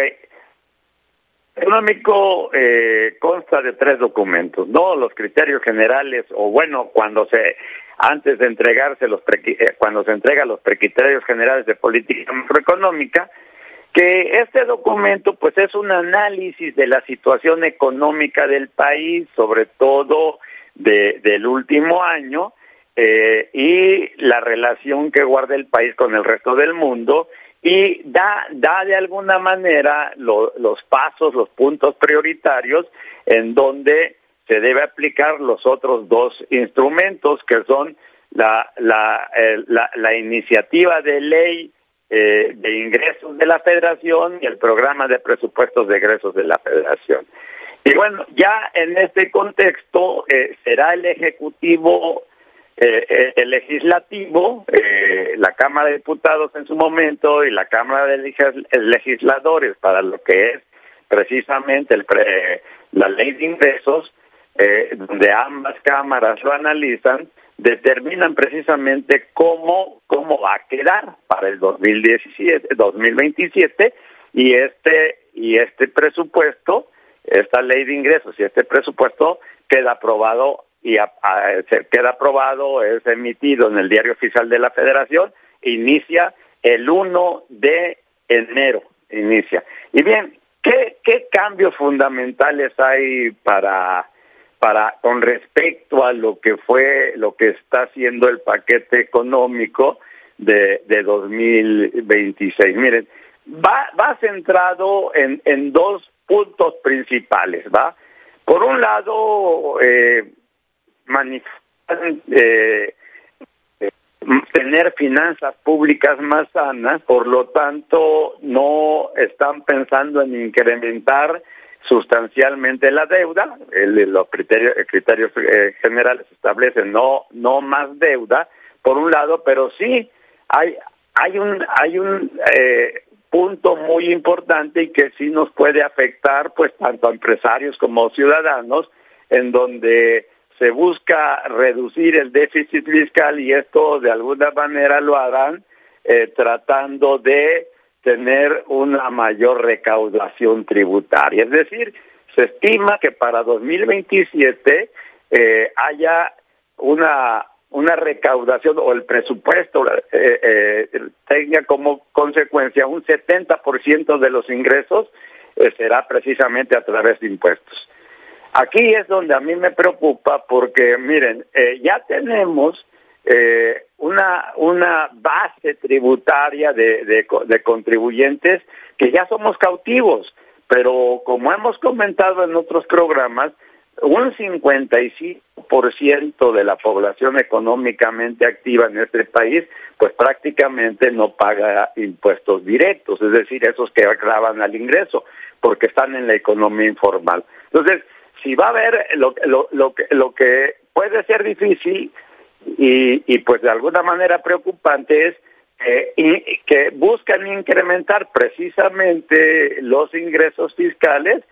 El económico eh, consta de tres documentos, ¿no? Los criterios generales, o bueno, cuando se, antes de entregarse los, pre, eh, cuando se entrega los precriterios generales de política macroeconómica, que este documento, pues, es un análisis de la situación económica del país, sobre todo de, del último año, Eh, y la relación que guarda el país con el resto del mundo, y da da de alguna manera lo, los pasos, los puntos prioritarios en donde se debe aplicar los otros dos instrumentos, que son la la eh, la, la iniciativa de ley eh, de ingresos de la Federación y el programa de presupuestos de egresos de la Federación. Y bueno, ya en este contexto eh, será el Ejecutivo, Eh, el legislativo, eh, la Cámara de Diputados en su momento y la Cámara de Legisladores para lo que es precisamente el pre, la ley de ingresos, eh, donde ambas cámaras lo analizan, determinan precisamente cómo cómo va a quedar para el dos mil diecisiete, dos mil veintisiete, y este y este presupuesto, esta ley de ingresos y este presupuesto queda aprobado y a, a, se queda aprobado, es emitido en el Diario Oficial de la Federación, inicia el primero de enero, inicia. Y bien, ¿qué, qué cambios fundamentales hay para, para con respecto a lo que fue, lo que está haciendo el paquete económico de, de dos mil veintiséis? Miren, va, va centrado en, en dos puntos principales, ¿va? Por un lado, eh, manifestan eh, eh, tener finanzas públicas más sanas, por lo tanto no están pensando en incrementar sustancialmente la deuda. El, los criterios, criterios eh, generales establecen no no más deuda, por un lado, pero sí hay hay un hay un eh, punto muy importante y que sí nos puede afectar, pues, tanto a empresarios como ciudadanos, en donde se busca reducir el déficit fiscal, y esto de alguna manera lo harán eh, tratando de tener una mayor recaudación tributaria. Es decir, se estima que para dos mil veintisiete eh, haya una una recaudación, o el presupuesto eh, eh, tenga como consecuencia un setenta por ciento de los ingresos eh, será precisamente a través de impuestos. Aquí es donde a mí me preocupa, porque miren, eh, ya tenemos eh, una una base tributaria de, de, de contribuyentes que ya somos cautivos, pero como hemos comentado en otros programas, un cincuenta y cinco por ciento de la población económicamente activa en este país, pues prácticamente no paga impuestos directos, es decir, esos que gravan al ingreso, porque están en la economía informal. Entonces, si va a haber lo, lo, lo, que, lo que puede ser difícil y, y pues de alguna manera preocupante es eh, y, que buscan incrementar precisamente los ingresos fiscales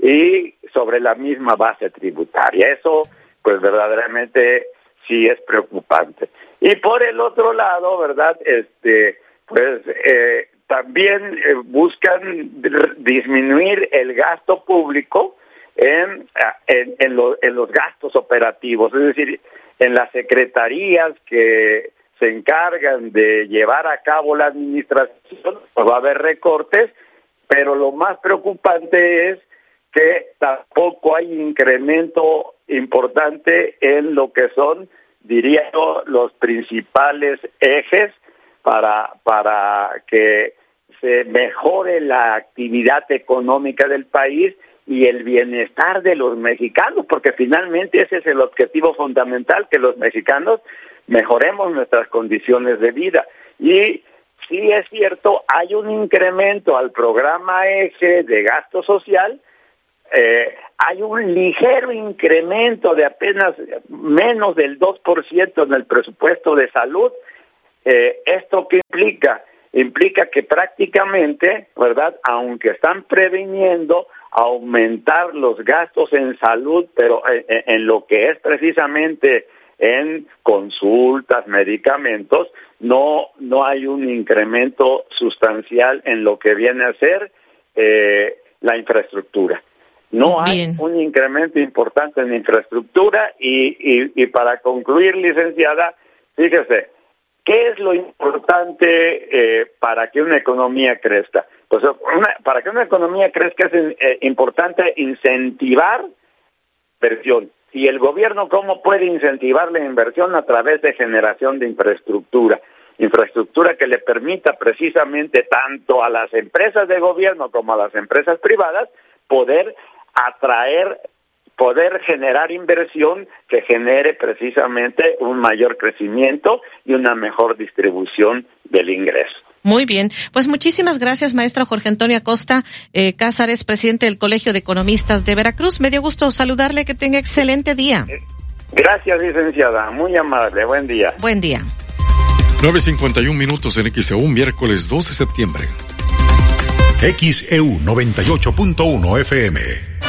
y sobre la misma base tributaria. Eso pues verdaderamente sí es preocupante. Y por el otro lado, ¿verdad? Este pues eh, también eh, buscan disminuir el gasto público En, en, en, lo, en los gastos operativos, es decir, en las secretarías que se encargan de llevar a cabo la administración, pues va a haber recortes, pero lo más preocupante es que tampoco hay incremento importante en lo que son, diría yo, los principales ejes para, para que se mejore la actividad económica del país y el bienestar de los mexicanos, porque finalmente ese es el objetivo fundamental, que los mexicanos mejoremos nuestras condiciones de vida. Y sí es cierto, hay un incremento al programa eje de gasto social, eh, hay un ligero incremento de apenas menos del dos por ciento en el presupuesto de salud. Eh, ¿Esto qué implica? Implica que prácticamente, ¿verdad?, aunque están previniendo aumentar los gastos en salud, pero en, en lo que es precisamente en consultas, medicamentos, no no hay un incremento sustancial en lo que viene a ser eh, la infraestructura. No hay Bien. un incremento importante en infraestructura y, y, y para concluir, licenciada, fíjese, ¿qué es lo importante eh, para que una economía crezca? Pues una, para que una economía crezca es eh, importante incentivar inversión. ¿Y el gobierno cómo puede incentivar la inversión? A través de generación de infraestructura. Infraestructura que le permita precisamente tanto a las empresas de gobierno como a las empresas privadas poder atraer, poder generar inversión que genere precisamente un mayor crecimiento y una mejor distribución del ingreso. Muy bien, pues muchísimas gracias, maestra Jorge Antonio Acosta eh, Cázares, presidente del Colegio de Economistas de Veracruz. Me dio gusto saludarle, que tenga excelente día. Gracias, licenciada, muy amable, buen día. Buen día. nueve cincuenta y un minutos en X E U, miércoles dos de septiembre. X E U noventa y ocho punto uno F M.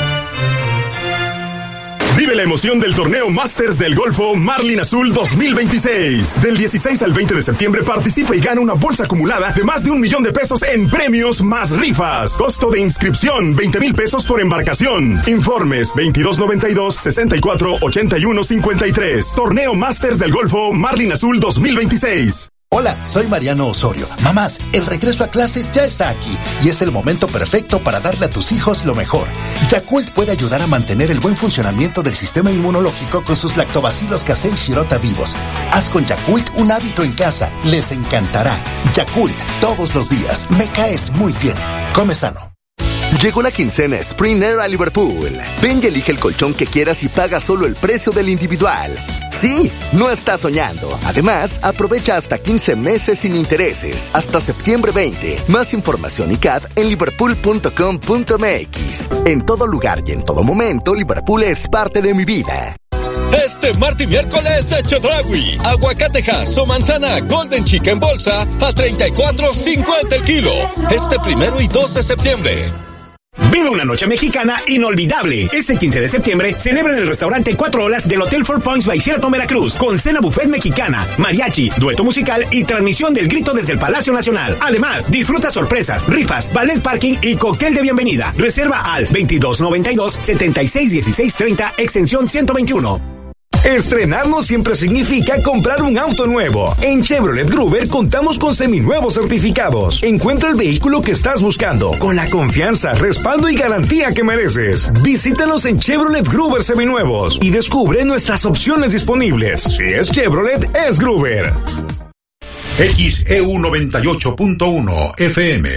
Vive la emoción del torneo Masters del Golfo Marlin Azul dos mil veintiséis. Del dieciséis al veinte de septiembre participa y gana una bolsa acumulada de más de un millón de pesos en premios más rifas. Costo de inscripción veinte mil pesos por embarcación. Informes veintidós noventa y dos, sesenta y cuatro, ochenta y uno cincuenta y tres. Torneo Masters del Golfo Marlin Azul dos mil veintiséis. Hola, soy Mariano Osorio. Mamás, el regreso a clases ya está aquí y es el momento perfecto para darle a tus hijos lo mejor. Yakult puede ayudar a mantener el buen funcionamiento del sistema inmunológico con sus lactobacilos casei shirota vivos. Haz con Yakult un hábito en casa. Les encantará. Yakult, todos los días. Me caes muy bien. Come sano. Llegó la quincena Spring Air a Liverpool. Ven y elige el colchón que quieras y paga solo el precio del individual. Sí, no estás soñando. Además, aprovecha hasta quince meses sin intereses, hasta septiembre veinte. Más información y C A D en liverpool punto com punto m x. En todo lugar y en todo momento, Liverpool es parte de mi vida. Este martes y miércoles, Chedraui, aguacatejas o manzana Golden Chica en bolsa a treinta y cuatro cincuenta el kilo. Este primero y dos de septiembre. Vive una noche mexicana inolvidable. Este quince de septiembre celebra en el restaurante Cuatro Olas del Hotel Four Points by Sheraton Veracruz, con cena buffet mexicana, mariachi, dueto musical y transmisión del grito desde el Palacio Nacional. Además, disfruta sorpresas, rifas, ballet parking y cóctel de bienvenida. Reserva al veintidós noventa y dos, setenta y seis dieciséis treinta, extensión ciento veintiuno. Estrenarnos siempre significa comprar un auto nuevo. En Chevrolet Gruber contamos con seminuevos certificados. Encuentra el vehículo que estás buscando con la confianza, respaldo y garantía que mereces. Visítanos en Chevrolet Gruber Seminuevos y descubre nuestras opciones disponibles. Si es Chevrolet, es Gruber. X E U noventa y ocho punto uno F M.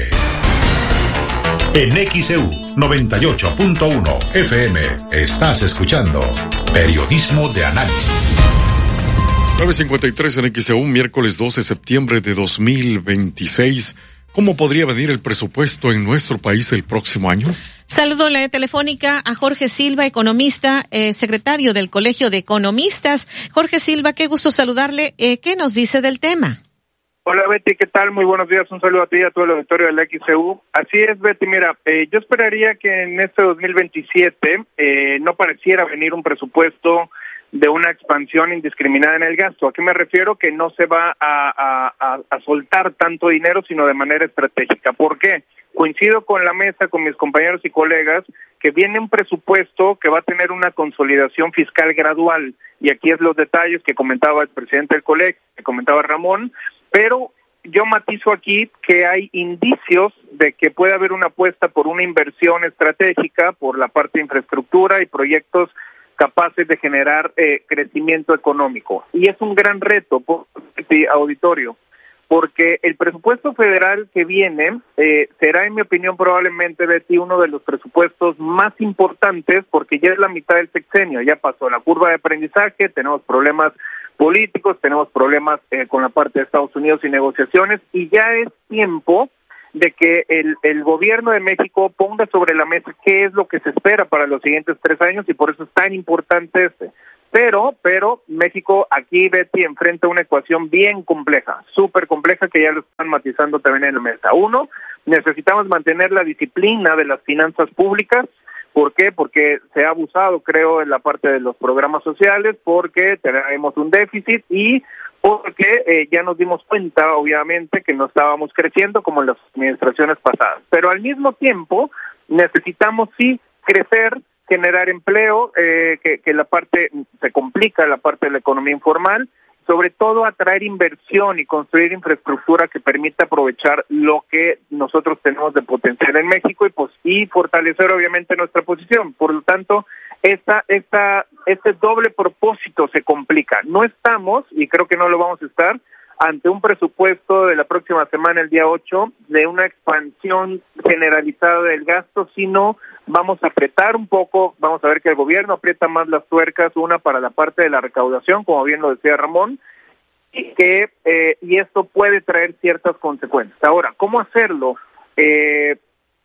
En X E U noventa y ocho punto uno F M estás escuchando Periodismo de Análisis. nueve cincuenta y tres en X E U, miércoles doce de septiembre de dos mil veintiséis. ¿Cómo podría venir el presupuesto en nuestro país el próximo año? Saludo la telefónica a Jorge Silva, economista, eh, secretario del Colegio de Economistas. Jorge Silva, qué gusto saludarle. Eh, ¿Qué nos dice del tema? Hola Betty, ¿qué tal? Muy buenos días, un saludo a ti y a todo el auditorio del X E U. Así es, Betty, mira, eh, yo esperaría que en este dos mil veintisiete eh, no pareciera venir un presupuesto de una expansión indiscriminada en el gasto. ¿A qué me refiero? Que no se va a, a, a soltar tanto dinero, sino de manera estratégica. ¿Por qué? Coincido con la mesa, con mis compañeros y colegas, que viene un presupuesto que va a tener una consolidación fiscal gradual. Y aquí es los detalles que comentaba el presidente del colegio, que comentaba Ramón, pero yo matizo aquí que hay indicios de que puede haber una apuesta por una inversión estratégica, por la parte de infraestructura y proyectos capaces de generar eh, crecimiento económico. Y es un gran reto, por este auditorio, porque el presupuesto federal que viene eh, será, en mi opinión, probablemente, Betty, uno de los presupuestos más importantes, porque ya es la mitad del sexenio, ya pasó la curva de aprendizaje, tenemos problemas políticos, tenemos problemas eh, con la parte de Estados Unidos y negociaciones, y ya es tiempo de que el, el gobierno de México ponga sobre la mesa qué es lo que se espera para los siguientes tres años, y por eso es tan importante este. Pero, pero México aquí, Betty, enfrenta una ecuación bien compleja, súper compleja, que ya lo están matizando también en la mesa. Uno, necesitamos mantener la disciplina de las finanzas públicas. ¿Por qué? Porque se ha abusado, creo, en la parte de los programas sociales, porque tenemos un déficit y porque eh, ya nos dimos cuenta, obviamente, que no estábamos creciendo como en las administraciones pasadas. Pero al mismo tiempo, necesitamos sí crecer, generar empleo, eh, que, que la parte se complica, la parte de la economía informal, sobre todo atraer inversión y construir infraestructura que permita aprovechar lo que nosotros tenemos de potencial en México y pues y fortalecer obviamente nuestra posición. Por lo tanto, esta esta este doble propósito se complica. No estamos, y creo que no lo vamos a estar, ante un presupuesto de la próxima semana, el día ocho, de una expansión generalizada del gasto, sino vamos a apretar un poco, vamos a ver que el gobierno aprieta más las tuercas, una para la parte de la recaudación, como bien lo decía Ramón, y que eh, y esto puede traer ciertas consecuencias. Ahora, ¿cómo hacerlo? Eh,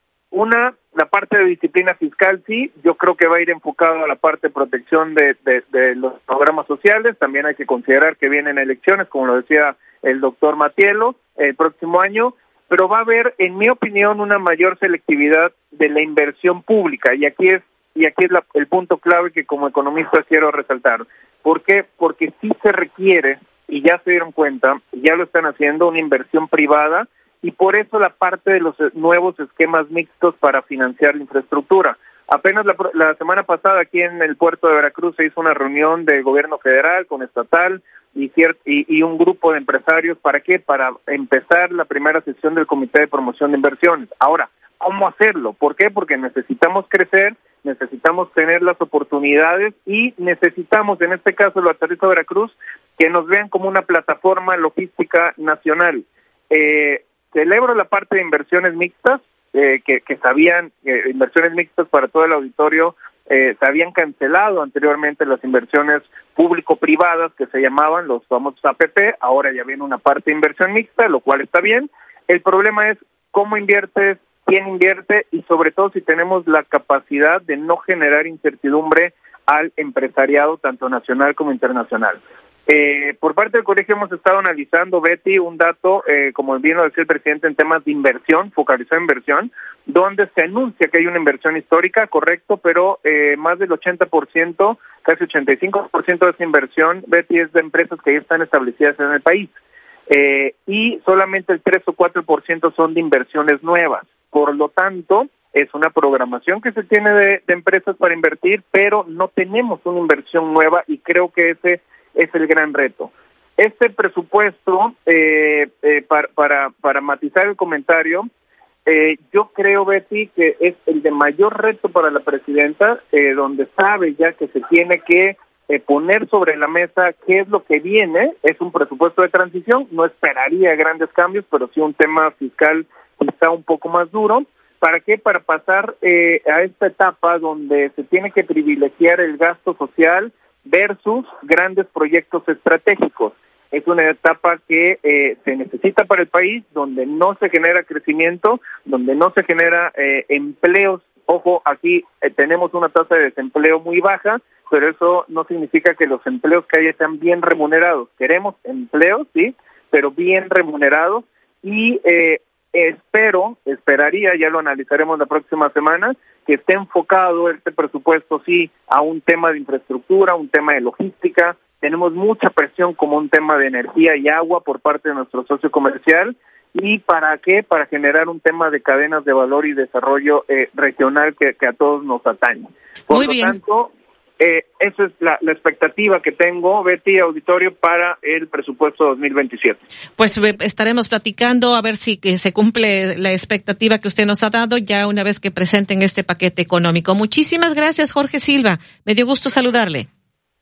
una, la parte de disciplina fiscal, sí, yo creo que va a ir enfocado a la parte de protección de, de, de los programas sociales. También hay que considerar que vienen elecciones, como lo decía el doctor Matielo, el próximo año, pero va a haber, en mi opinión, una mayor selectividad de la inversión pública, y aquí es y aquí es la, el punto clave que como economista quiero resaltar. ¿Por qué? Porque sí se requiere, y ya se dieron cuenta, ya lo están haciendo, una inversión privada, y por eso la parte de los nuevos esquemas mixtos para financiar la infraestructura. Apenas la, la semana pasada aquí en el puerto de Veracruz se hizo una reunión del gobierno federal con estatal y, ciert, y, y un grupo de empresarios. ¿Para qué? Para empezar la primera sesión del Comité de Promoción de Inversiones. Ahora, ¿cómo hacerlo? ¿Por qué? Porque necesitamos crecer, necesitamos tener las oportunidades y necesitamos, en este caso lo aterrizo a Veracruz, que nos vean como una plataforma logística nacional. Eh, celebro la parte de inversiones mixtas, eh, que, que sabían, eh, inversiones mixtas para todo el auditorio, eh, se habían cancelado anteriormente las inversiones público-privadas que se llamaban los famosos A P P, ahora ya viene una parte de inversión mixta, lo cual está bien. El problema es cómo inviertes, quién invierte y sobre todo si tenemos la capacidad de no generar incertidumbre al empresariado tanto nacional como internacional. Eh, por parte del colegio hemos estado analizando, Betty, un dato, eh, como bien lo decía el presidente, en temas de inversión, focalizado en inversión, donde se anuncia que hay una inversión histórica, correcto, pero eh, más del ochenta por ciento, casi ochenta y cinco por ciento de esa inversión, Betty, es de empresas que ya están establecidas en el país. Eh, y solamente el tres o cuatro por ciento son de inversiones nuevas. Por lo tanto, es una programación que se tiene de, de empresas para invertir, pero no tenemos una inversión nueva y creo que ese es el gran reto. Este presupuesto, eh, eh, para, para, para matizar el comentario, eh, yo creo, Betty, que es el de mayor reto para la presidenta, eh, donde sabe ya que se tiene que eh, poner sobre la mesa qué es lo que viene. Es un presupuesto de transición, no esperaría grandes cambios, pero sí un tema fiscal quizá un poco más duro. ¿Para qué? Para pasar eh, a esta etapa donde se tiene que privilegiar el gasto social versus grandes proyectos estratégicos. Es una etapa que eh, se necesita para el país, donde no se genera crecimiento, donde no se genera eh, empleos. Ojo, aquí eh, tenemos una tasa de desempleo muy baja, pero eso no significa que los empleos que haya sean bien remunerados. Queremos empleos, sí, pero bien remunerados y eh, espero, esperaría, ya lo analizaremos la próxima semana, que esté enfocado este presupuesto, sí, a un tema de infraestructura, un tema de logística. Tenemos mucha presión como un tema de energía y agua por parte de nuestro socio comercial. ¿Y para qué? Para generar un tema de cadenas de valor y desarrollo eh, regional que, que a todos nos atañe. Por Muy lo bien. tanto, eh, esa es la, la expectativa que tengo, Betty, auditorio, para el presupuesto dos mil veintisiete. Pues eh, estaremos platicando a ver si que se cumple la expectativa que usted nos ha dado ya una vez que presenten este paquete económico. Muchísimas gracias, Jorge Silva. Me dio gusto saludarle.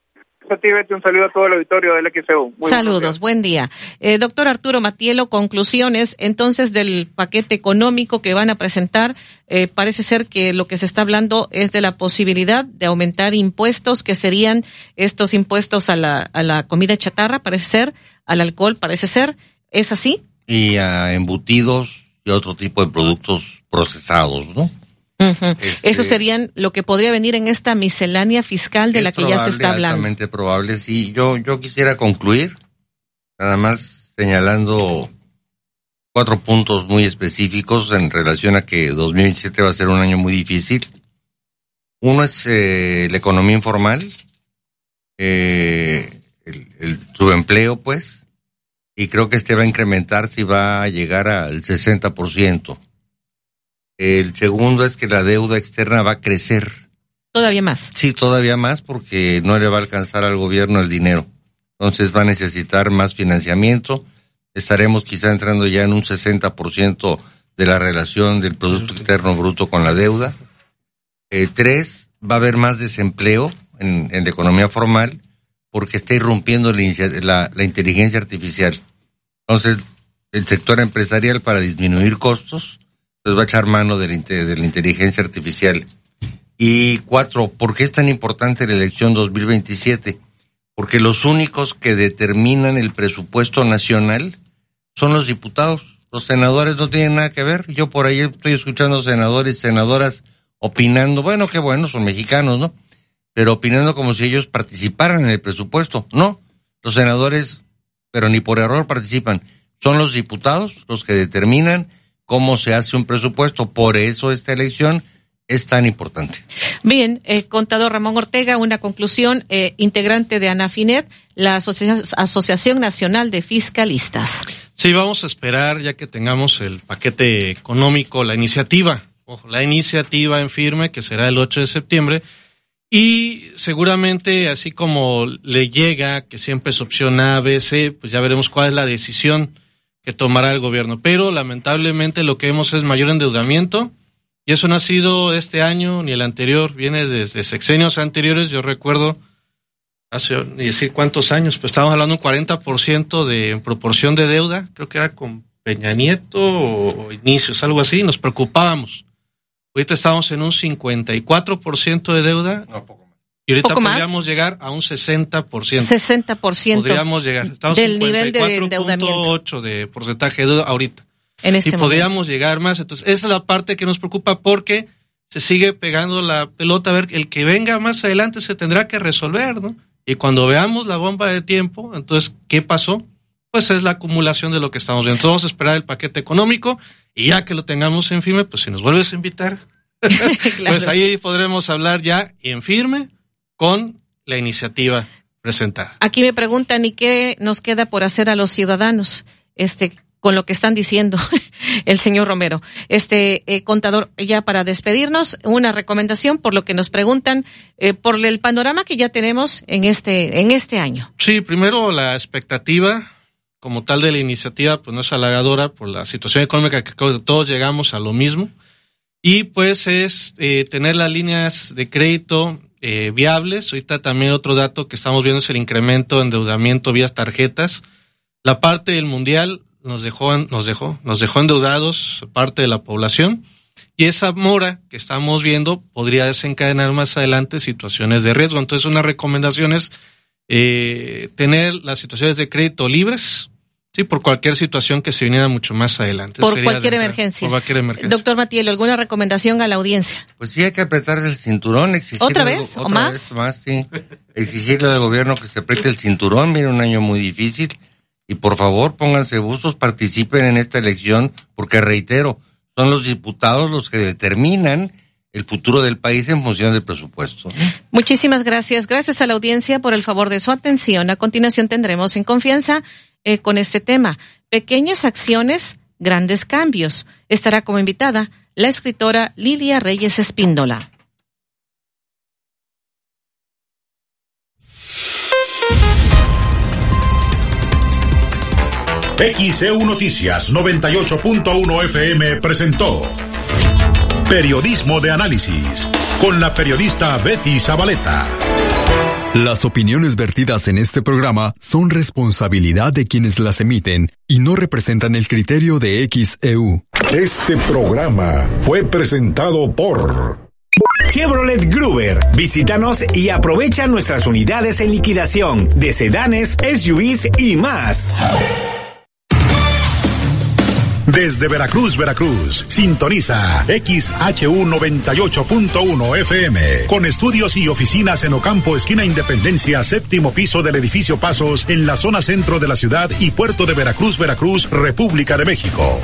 gracias a ti, Betty, un saludo a todo el auditorio del X E U. Muy Saludos, buen día. Eh, doctor Arturo Matielo, conclusiones entonces del paquete económico que van a presentar. Eh, parece ser que lo que se está hablando es de la posibilidad de aumentar impuestos, que serían estos impuestos a la, a la comida chatarra, parece ser, al alcohol, parece ser. ¿Es así? Y a embutidos y otro tipo de productos procesados, ¿no? Uh-huh. Este, Eso serían lo que podría venir en esta miscelánea fiscal de la que probable, ya se está hablando. Altamente probable, sí. Yo, yo quisiera concluir, nada más señalando cuatro puntos muy específicos en relación a que dos mil veintisiete va a ser un año muy difícil. Uno es eh, la economía informal, eh, el, el subempleo, pues, y creo que este va a incrementarse y va a llegar al sesenta por ciento. El segundo es que la deuda externa va a crecer. ¿Todavía más? Sí, todavía más, porque no le va a alcanzar al gobierno el dinero. Entonces va a necesitar más financiamiento. Estaremos quizá entrando ya en un sesenta por ciento de la relación del Producto Interno Bruto con la deuda. Eh, tres, va a haber más desempleo en, en la economía formal, porque está irrumpiendo la, la, la inteligencia artificial. Entonces, el sector empresarial, para disminuir costos, pues va a echar mano de la, de la inteligencia artificial. Y cuatro, ¿por qué es tan importante la elección dos mil veintisiete? Porque los únicos que determinan el presupuesto nacional son los diputados. Los senadores no tienen nada que ver. Yo por ahí estoy escuchando senadores y senadoras opinando, bueno, qué bueno, son mexicanos, ¿no? Pero opinando como si ellos participaran en el presupuesto. No, los senadores, pero ni por error participan. Son los diputados los que determinan cómo se hace un presupuesto. Por eso esta elección es tan importante. Bien, eh, contador Ramón Ortega, una conclusión, eh, integrante de ANAFINET, la Asoci- Asociación Nacional de Fiscalistas. Sí, vamos a esperar ya que tengamos el paquete económico, la iniciativa, ojo, la iniciativa en firme, que será el ocho de septiembre, y seguramente, así como le llega, que siempre es opción A, B, C, pues ya veremos cuál es la decisión que tomará el gobierno. Pero lamentablemente lo que vemos es mayor endeudamiento, y eso no ha sido este año ni el anterior, viene desde sexenios anteriores. Yo recuerdo hace ni decir cuántos años, pues estábamos hablando de un cuarenta por ciento de en proporción de deuda, creo que era con Peña Nieto o, o inicios, algo así, nos preocupábamos. Ahorita estamos en un cincuenta y cuatro por ciento de deuda. No, poco más. Y ahorita ¿Poco podríamos más? llegar a un sesenta por ciento. sesenta por ciento. Podríamos llegar. Estamos del nivel de endeudamiento. ocho de porcentaje de deuda ahorita. En este y momento. podríamos llegar más. Entonces, esa es la parte que nos preocupa, porque se sigue pegando la pelota. A ver, el que venga más adelante se tendrá que resolver, ¿no? Y cuando veamos la bomba de tiempo, entonces, ¿qué pasó? Pues es la acumulación de lo que estamos viendo. Entonces, vamos a esperar el paquete económico, y ya que lo tengamos en firme, pues si nos vuelves a invitar, claro, pues ahí podremos hablar ya en firme con la iniciativa presentada. Aquí me preguntan, ¿y qué nos queda por hacer a los ciudadanos? Este, con lo que están diciendo el señor Romero. Este, eh, contador, ya para despedirnos, una recomendación por lo que nos preguntan, eh, por el panorama que ya tenemos en este, en este año. Sí, primero la expectativa como tal de la iniciativa, pues no es halagadora por la situación económica, que todos llegamos a lo mismo. Y pues es eh, tener las líneas de crédito eh, viables. Ahorita también otro dato que estamos viendo es el incremento de endeudamiento vía tarjetas. La parte del mundial nos dejó, nos dejó, nos dejó endeudados parte de la población, y esa mora que estamos viendo podría desencadenar más adelante situaciones de riesgo. Entonces, una recomendación es eh, tener las situaciones de crédito libres, sí, por cualquier situación que se viniera mucho más adelante. Por cualquier emergencia. Por cualquier emergencia. Doctor Matielo, ¿alguna recomendación a la audiencia? Pues sí, hay que apretarse el cinturón, exigirle. ¿Otra vez? Otra ¿O más? Vez más, sí. Exigirle al gobierno que se apriete el cinturón, viene un año muy difícil. Y por favor, pónganse buzos, participen en esta elección, porque reitero, son los diputados los que determinan el futuro del país en función del presupuesto. Muchísimas gracias. Gracias a la audiencia por el favor de su atención. A continuación tendremos En Confianza eh, con este tema, pequeñas acciones, grandes cambios. Estará como invitada la escritora Lilia Reyes Espíndola. X E U Noticias noventa y ocho punto uno F M presentó Periodismo de Análisis con la periodista Betty Zabaleta. Las opiniones vertidas en este programa son responsabilidad de quienes las emiten y no representan el criterio de X E U. Este programa fue presentado por Chevrolet Gruber. Visítanos y aprovecha nuestras unidades en liquidación de sedanes, S U Vs y más. Desde Veracruz, Veracruz, sintoniza X H U noventa y ocho punto uno F M, con estudios y oficinas en Ocampo, esquina Independencia, séptimo piso del edificio Pasos, en la zona centro de la ciudad y puerto de Veracruz, Veracruz, República de México.